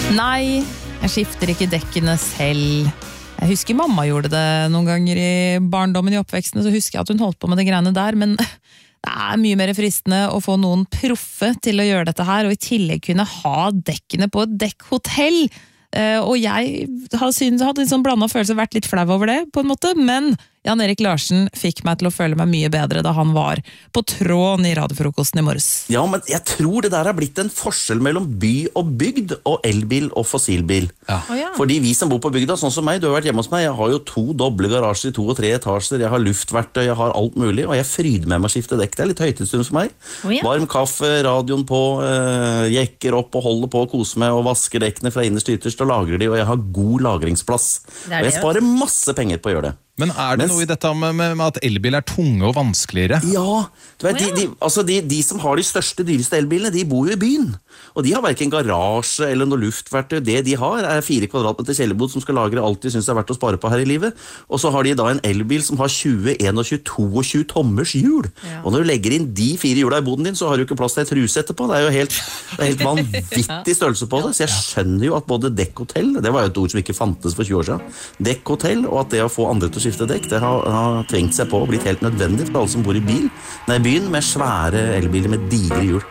Nei, jeg skifter ikke dekkene selv. Jeg husker mamma gjorde det noen ganger i barndommen i oppveksten, så husker jeg at hun holdt på med det greiene der, men det er mye mer fristende å få noen proffe til å gjøre dette her, og i tillegg kunne ha dekkene på et dekkhotell. Og jeg hadde en sånn blandet følelse, vært litt flau over det på en måte, men Jan Erik Larsen fikk meg til å føle meg mye bedre da han var på tråden i radiofrokosten i morges. Ja, men jeg tror det der har blitt en forskjell mellom by og bygd, og elbil og fossilbil. Ja. Fordi vi som bor på bygda, sånn som meg, du har vært hjemme hos meg, jeg har jo 2 doble garasjer i 2 og 3 etasjer, jeg har luftverktøy, jeg har alt mulig, og jeg fryder med meg å skifte dekk. Det er litt høytidsstund for meg. Varm kaffe, radioen på, jekker opp og holder på å kose meg, og vasker dekkene fra innerst til ytterst og lagrer de, og jeg har god lagringsplass. Og jeg sparer masse penger på å gjøre det. Men det noe i dette med at elbil tunge og vanskeligere? Ja, du vet, de som har de største, dyreste elbilene, de bor jo i byen. Og de har hverken garasje eller noe luftverktøy. Det de har 4 kvadratmeter kjellerbod som skal lagre alt de synes det er verdt å spare på her i livet. Og så har de da en elbil som har 20, 21, 22 tommers hjul. Ja. Og når du legger inn de 4 hjula i boden din, så har du ikke plass til et truse etterpå. Det er jo helt vanvittig størrelse på det. Så jeg skjønner jo at både dekkhotell, det var jo et ord som ikke fantes for 20 år siden, dekkhotell, og at det å få andre til å skifte dekk, det har tvingt seg på og blitt helt nødvendig for alle som bor i byen med svære elbiler med digre hjul.